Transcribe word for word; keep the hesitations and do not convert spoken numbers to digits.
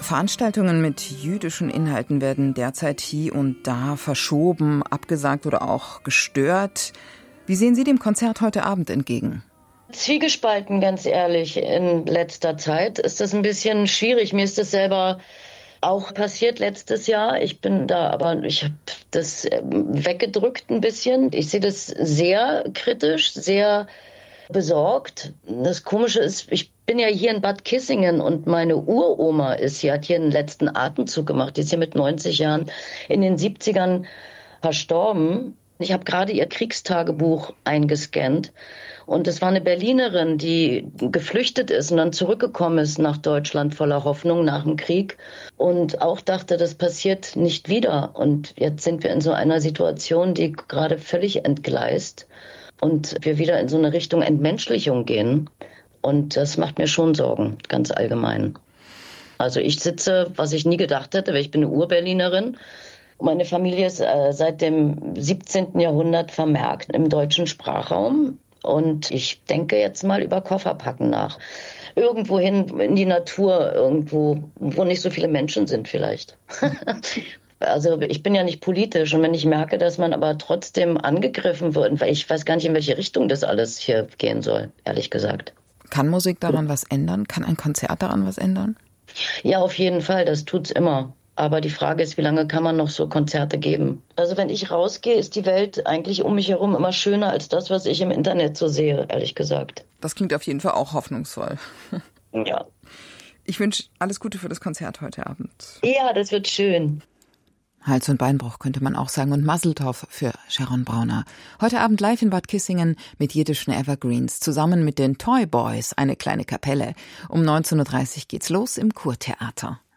Veranstaltungen mit jüdischen Inhalten werden derzeit hier und da verschoben, abgesagt oder auch gestört. Wie sehen Sie dem Konzert heute Abend entgegen? Zwiegespalten, ganz ehrlich. In letzter Zeit ist das ein bisschen schwierig. Mir ist das selber auch passiert letztes Jahr. Ich bin da, aber ich habe das weggedrückt ein bisschen. Ich sehe das sehr kritisch, sehr besorgt. Das Komische ist, ich bin ja hier in Bad Kissingen und meine Uroma ist hier, hat hier einen letzten Atemzug gemacht. Die ist hier mit neunzig Jahren in den siebzigern verstorben. Ich habe gerade ihr Kriegstagebuch eingescannt. Und es war eine Berlinerin, die geflüchtet ist und dann zurückgekommen ist nach Deutschland voller Hoffnung nach dem Krieg und auch dachte, das passiert nicht wieder. Und jetzt sind wir in so einer Situation, die gerade völlig entgleist und wir wieder in so eine Richtung Entmenschlichung gehen. Und das macht mir schon Sorgen, ganz allgemein. Also ich sitze, was ich nie gedacht hätte, weil ich bin eine Urberlinerin. Meine Familie ist äh, seit dem siebzehnten Jahrhundert vermerkt im deutschen Sprachraum. Und ich denke jetzt mal über Kofferpacken nach. Irgendwo hin in die Natur, irgendwo, wo nicht so viele Menschen sind vielleicht. Also ich bin ja nicht politisch und wenn ich merke, dass man aber trotzdem angegriffen wird, weil ich weiß gar nicht, in welche Richtung das alles hier gehen soll, ehrlich gesagt. Kann Musik daran was ändern? Kann ein Konzert daran was ändern? Ja, auf jeden Fall, das tut's immer. Aber die Frage ist, wie lange kann man noch so Konzerte geben? Also wenn ich rausgehe, ist die Welt eigentlich um mich herum immer schöner als das, was ich im Internet so sehe, ehrlich gesagt. Das klingt auf jeden Fall auch hoffnungsvoll. Ja. Ich wünsche alles Gute für das Konzert heute Abend. Ja, das wird schön. Hals- und Beinbruch könnte man auch sagen und Mazel Tov für Sharon Brauner. Heute Abend live in Bad Kissingen mit jiddischen Evergreens zusammen mit den Toy Boys, eine kleine Kapelle. Um neunzehn Uhr dreißig geht's los im Kurtheater.